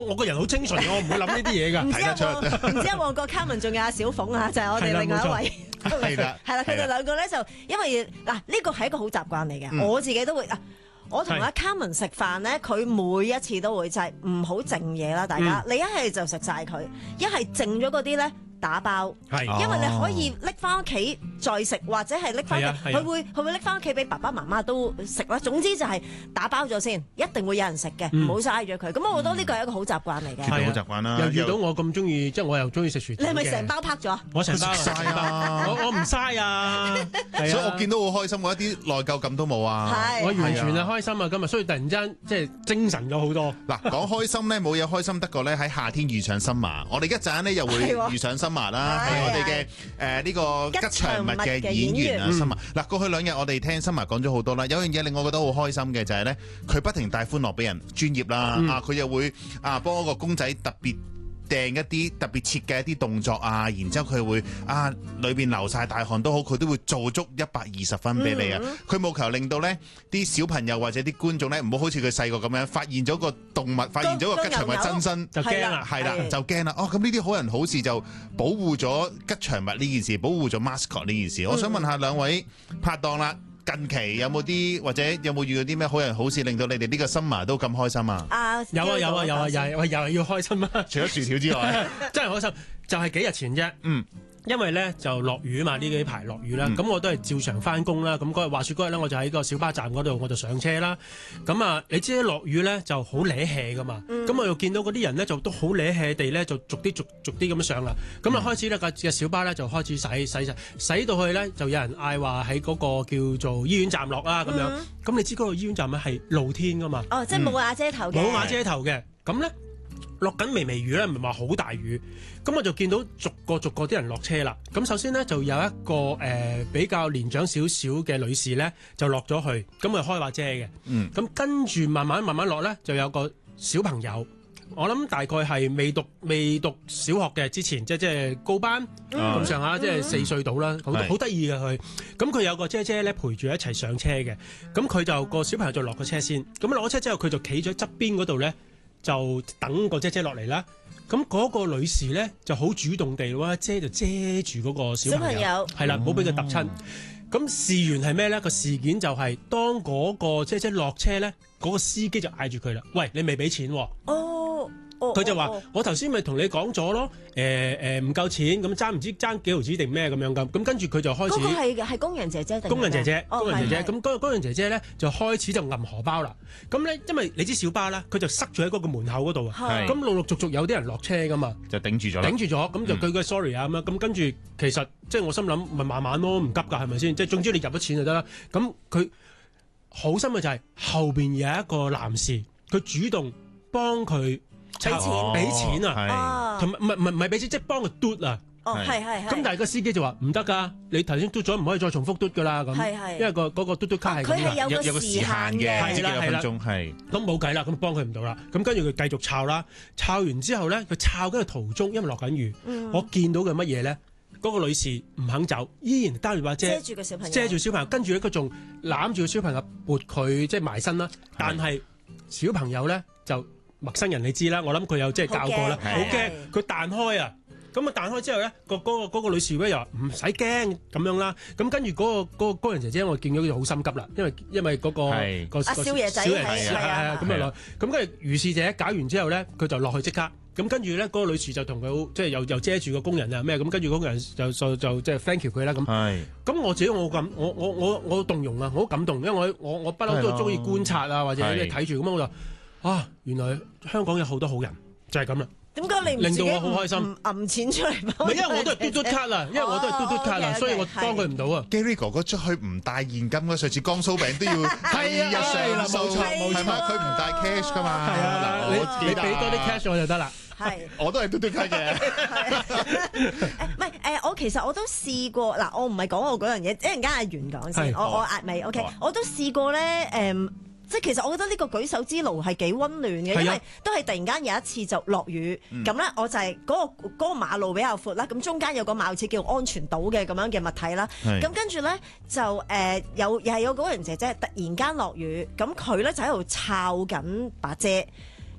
我個人好清純嘅，我唔會諗呢啲嘢㗎。 睇得出。唔知有旺角 Carmen 仲有阿小鳳啊，就係我哋另外一位。 係啦， 係啦，佢哋兩個咧就因為嗱呢個係一個好習慣嚟嘅，我自己都會啊。我同阿 Carmen 食飯咧，佢每一次都會就係唔好剩嘢啦，大家你一係就食晒佢，一係剩咗嗰啲咧打包，因為你可以拎翻屋企再食，或者係拎翻佢會拎翻屋企俾爸爸媽媽都食啦。總之就係打包咗先，一定會有人食嘅，唔好嘥咗佢。咁我覺得呢個係一個好習慣嚟嘅， 好習慣啦。 又遇到我咁中意，即係我又中意食薯條。 你係咪成包拍咗？ 我成包食晒啊！ 我唔嘥啊！ 所以我見到好開心，我一啲內疚感都冇啊！ 我完全係開心啊！今日所以突然間即係精神咗好多。 嗱，講開心咧，冇嘢開心得過咧喺夏天遇上Summer。我哋一陣咧又會遇上Summer啦。我哋嘅呢個吉祥物嘅演員啊，Summer。嗱，過去2日我哋聽Summer講咗好多啦，有樣嘢令我覺得好開心嘅就係咧，佢不停帶歡樂俾人，專業啦，佢又會幫一個公仔特別訂一啲特別設計一啲動作啊，然之後佢會裏邊流晒大汗都好，佢都會做足120分俾你啊！佢務求令到咧啲小朋友或者啲觀眾咧唔好好似佢細個咁樣發現咗個動物，發現咗個吉祥物真身就驚啦， 係啦就驚啦！咁呢啲好人好事就保護咗吉祥物呢件事，保護咗 mascot 呢件事。我想問下兩位拍檔啦。近期有冇啲或者有冇遇到啲咩好人好事令到你哋呢個Summer都咁開心啊？ 有啊，又係要開心啊！ 除咗薯條之外， 真係開心，就係幾日前啫。因為咧就落雨嘛，呢幾排落雨啦，咁我都係照常翻工啦。咁嗰日話説嗰日咧，我就喺個小巴站嗰度，我就上車啦。咁你知落雨咧就好瀨氣噶嘛。咁我又見到嗰啲人咧就都好瀨氣地咧，就逐啲咁樣上啦。咁開始咧個小巴咧就開始洗到去咧，就有人嗌話喺嗰個叫做醫院站落啦咁樣。咁你知嗰個醫院站咧係露天噶嘛？ 哦，即係冇瓦遮頭嘅。 冇瓦遮頭嘅。咁咧落緊微雨咧，唔係話好大雨。咁我就見到逐個啲人落車啦。咁首先咧就有一個比較年長少少嘅女士咧就落咗去，咁佢開把遮嘅。咁跟住慢慢落咧，就有個小朋友，我諗大概係未讀小學嘅之前，即係高班咁上下，即係4歲到啦，好得意嘅佢。咁佢有個姐姐咧陪住一齊上車嘅。咁佢就個小朋友就落個車先。咁落咗車之後，佢就企咗側邊嗰度咧，就等個姐姐落嚟啦。咁嗰個女士咧就好主動地喎，遮住嗰個小朋友，係啦，唔好俾佢揼親。咁事緣係咩咧？個事件就係當嗰個姐姐落車咧，嗰個司機就嗌住佢啦，喂，你未俾錢喎？佢就話：我頭先咪同你講咗咯，唔夠錢，咁唔知爭幾毫子定咩咁樣咁。咁跟住佢就開始。嗰個係工人姐姐定？ 工人姐姐。咁工人姐姐咧就開始就揞荷包啦。咁咧，因為你知小巴啦，佢就塞咗喺嗰個門口嗰度啊。咁陸續有啲人落車噶嘛， 就頂住咗。 咁就句 sorry 啊咁樣。咁跟住其實即係我心諗，咪慢慢咯，唔急㗎，係咪先？即係總之你入咗錢就得啦。咁佢好心嘅就係後邊有一個男士，佢主動幫佢。俾錢啊！同埋唔係俾錢，即係幫佢嘟啊！咁但係個司機就話唔得㗎，你頭先嘟咗唔可以再重複嘟㗎啦咁。因為嗰個嘟卡係咁佢係有個時限嘅， 幾多分鐘係。 咁冇計啦，咁幫佢唔到啦。咁跟住佢繼續抄啦，抄完之後咧，佢抄緊嘅途中，因為落緊雨，我見到嘅乜嘢咧？嗰個女士唔肯走，依然擔住把遮，遮住小朋友，跟住咧佢仲攬住個小朋友撥佢即係埋身啦。但係小朋友咧就。陌生人你知啦，我諗佢有即係教過啦，好驚佢彈開啊！咁彈開之後咧，嗰個女士咧又話唔使驚咁樣啦。咁跟住嗰個工人姐姐，我見到佢好心急啦，因為嗰個少爺仔係啊咁啊咁跟住如是者搞完之後咧，佢就落去即刻。咁跟住咧，嗰個女士就同佢即係又遮住個工人啊咩咁，跟住工人就即係 thank you 佢啦咁。咁我自己我動容啊，我好感動，因為我不嬲都中意觀察啊，或者睇住咁樣我就。原來香港有好多好人，就係咁啦。 點解你唔令到我好開心？ 唔揞錢出嚟幫？ 唔係，因為我都係嘟卡啦，所以我幫佢唔到啊。 Gary 哥哥出去唔帶現金嘅，上次江蘇餅都要係啊，冇錯，係嘛？佢唔帶 cash 噶嘛？ 係啊，你俾多啲 cash 我就得啦。 係， 我都係嘟卡嘅。 唔係其實我都試過嗱，我唔係講我嗰樣嘢，一陣間阿袁講先，我壓尾 OK，我都試過咧即係其實我覺得呢個舉手之勞係幾溫暖嘅，因為都係突然間有一次就落雨，咁咧我就係嗰個馬路比較闊啦，咁中間有個貌似叫安全島嘅咁樣嘅物體啦，咁跟住咧就又係有嗰個人姐姐突然間落雨，咁佢咧就喺度抄緊把遮。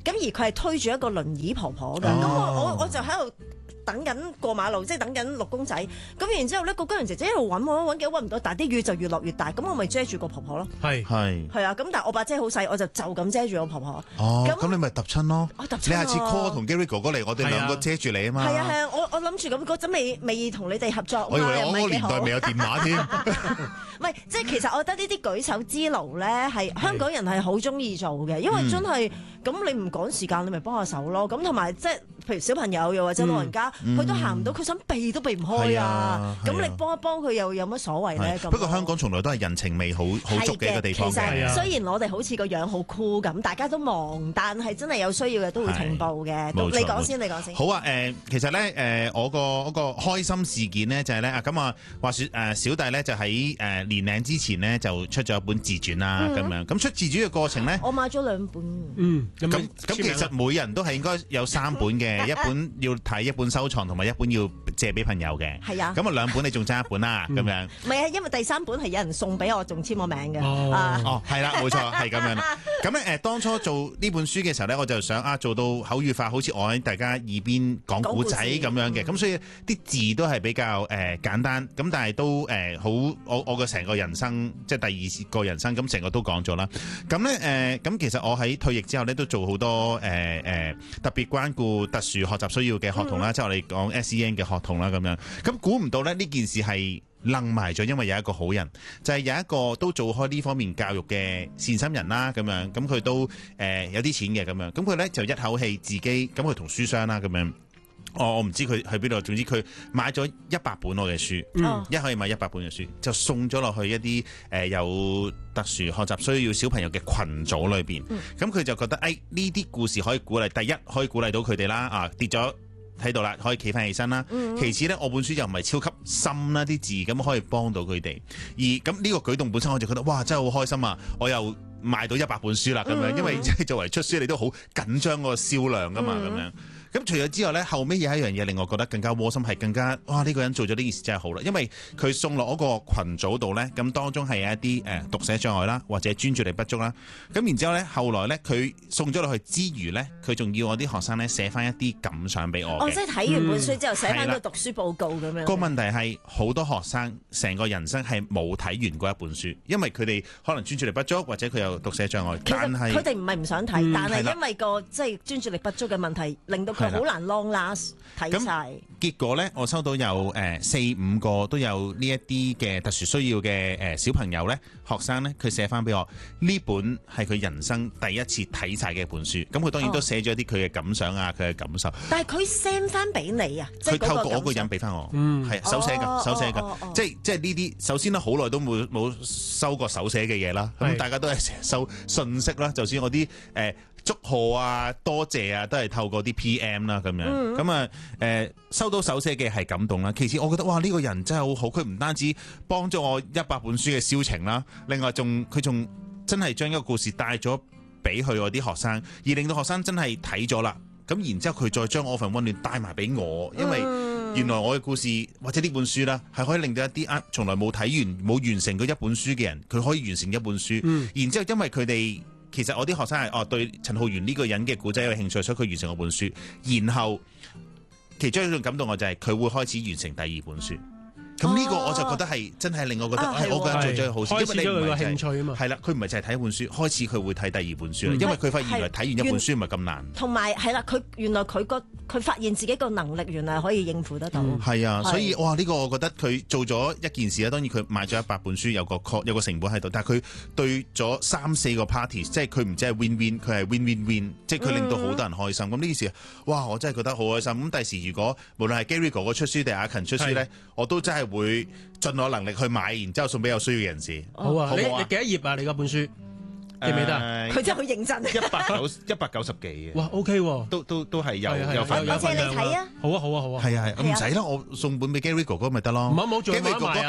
咁而佢係推住一個輪椅婆婆嘅，咁我就喺度等緊過馬路，即係等緊綠公仔。咁然之後咧，個工人姐姐一路揾幾揾唔到，但係啲雨就越落越大，咁我咪遮住個婆婆咯。係啊，咁但係我把遮好細，我就咁遮住個婆婆。 咁你咪揼親咯。你下次 call 同 Gary 哥哥嚟，我哋兩個遮住你啊嘛。 係啊，我諗住咁嗰陣未同你哋合作。 我以為我個年代未有電話添。 唔係，即係其實我覺得呢啲舉手之勞咧，係香港人係好中意做嘅，因為真係咁你唔趕時間，你咪幫下手咯。咁同埋即係譬如小朋友又或者老人家，佢都行唔到，佢想避都避唔開啊。咁你幫一幫佢又有乜所謂咧？ 不過香港從來都係人情味好足嘅一個地方嘅。 其實雖然我哋好似個樣好酷咁，大家都忙，但係真係有需要嘅都會呈報嘅。你講先，你講先。 好啊，其實咧我個開心事件咧就係咧咁啊話説小弟咧就喺年零之前咧就出咗一本自傳啦咁樣。咁出自傳嘅過程咧， 我買咗2本。 咁其實每人都係應該有3本嘅，一本要睇，一本收藏，同埋一本要借俾朋友嘅。係啊。咁啊2本你仲爭1本啦，咁樣。唔係啊，因為第3本係有人送俾我，仲簽我名嘅。係啦，冇錯，係咁樣啦。咁咧當初做呢本書嘅時候咧，我就想做到口語化，好似我喺大家耳邊講古仔咁樣嘅。咁所以啲字都係比較簡單，咁但係都好我嘅成個人生，即係第2個人生，咁成個都講咗啦。咁咧咁其實我喺退役之後咧，都做好多特別關顧特殊學習需要嘅學童啦，即係我哋講 SEN 嘅學童啦咁樣。咁估唔到咧呢件事係愣埋咗，因為有一個好人，就係有一個都做開呢方面教育嘅善心人啦咁樣。咁佢都有啲錢嘅咁樣。咁佢咧就一口氣自己咁去同書商啦咁樣。我唔知佢去邊度，總之佢買咗100本我嘅書，一可以買100本嘅書，就送咗落去一啲有特殊學習需要小朋友嘅群組裏邊。咁佢就覺得呢啲故事可以鼓勵，第一可以鼓勵到佢哋啦，跌咗睇到啦，可以企翻起身啦。其次咧，我本書又唔係超級深啦，啲字咁可以幫到佢哋。而咁呢個舉動本身，我就覺得哇，真係好開心啊！我又賣到100本書啦咁樣，因為即係作為出書，你都好緊張個銷量噶嘛咁樣。咁除咗之外咧，後尾有一樣嘢令我覺得更加窩心，係更加哇！呢個人做咗呢件事真係好啦，因為佢送落嗰個群組度咧，咁當中係有一啲讀寫障礙啦，或者專注力不足啦。咁然之後咧，後來咧佢送咗落去之餘咧，佢仲要我啲學生咧寫翻一啲感想俾我嘅。 即係睇完本書之後寫翻個讀書報告咁樣。個問題係好多學生成個人生係冇睇完過一本書，因為佢哋可能專注力不足，或者佢有讀寫障礙。但係佢哋唔係唔想睇，但係因為即係專注力不足嘅問題，令到佢好難 long last 睇晒。 結果咧，我收到有4-5個都有呢一啲嘅特殊需要嘅小朋友咧，學生咧，佢寫翻俾我呢本係佢人生第一次睇晒嘅一本書。咁佢當然都寫咗啲佢嘅感想啊，佢嘅感受。 但係佢 send 翻俾你啊， 佢透過我個人俾翻我，係手寫㗎，手寫㗎。即係呢啲，首先咧好耐都冇收過手寫嘅嘢啦。咁大家都係成日收信息啦，就算我啲祝賀啊、多謝啊，都係透過啲 PM 啦咁樣。咁啊收到手寫嘅係感動啦。其次，我覺得哇呢個人真係好好，佢唔單止幫咗我100本書嘅銷情啦，另外佢仲真係將一個故事帶咗俾佢我啲學生，而令到學生真係睇咗啦。咁然之後佢再將我份溫暖帶埋俾我，因為原來我嘅故事或者呢本書啦，係可以令到一啲從來冇睇完冇完成過一本書嘅人，佢可以完成一本書。然之後因為佢哋。其實我啲學生係對陳浩源呢個人嘅故仔有興趣，所以佢完成我本書。然後其中一種感動我就係佢會開始完成第2本書。咁呢個我就覺得係真係令我覺得我個人做咗好事，因為你唔係興趣啊嘛。係啦，佢唔係就係睇一本書，開始佢會睇第2本書啦。因為佢發現原來睇完一本書唔係咁難。同埋係啦，原來佢發現自己個能力原來可以應付得到。係啊，所以哇呢個我覺得佢做咗一件事啦。當然佢買咗100本書有個成本喺度，但係佢對咗3-4個 party， 即係佢唔止係 win-win， 佢係 win-win-win， 即係佢令到好多人開心。咁呢件事哇，我真係覺得好開心。咁第時如果無論係 Gary 哥哥出書定阿勤出書咧，我都真係會盡我能力去買，然之後送俾有需要嘅人士。好啊，你幾多頁啊？你嗰本書記唔記得？佢真係好認真。190幾嘅。哇 ，OK 喎，都係有份量。我借你睇啊！好啊，係啊，唔使啦，我送本俾 Gary 哥哥咪得咯。唔好做買啊！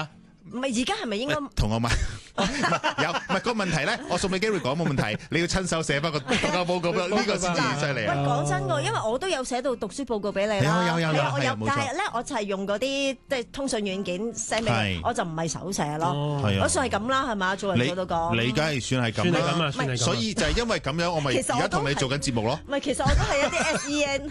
唔係而家係咪應該同我買？唔係個問題咧，我送俾 Gary 講冇問題，你要親手寫翻個讀家報告，呢個先至犀利啊！ 講真㗎，因為我都有寫到讀書報告俾你啦。 有， 我有，但係咧我就係用嗰啲即係通訊軟件 send 俾你，我就唔係手寫咯。我算係咁啦，係嘛？做人做到講， 你梗係算係咁啦。所以就係因為咁樣，我咪而家同你做緊節目咯。 唔係，其實我都係一啲 SEN。